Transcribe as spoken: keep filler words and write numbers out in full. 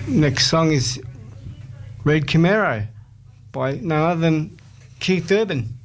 next song is Red Camaro by no other than Keith Urban.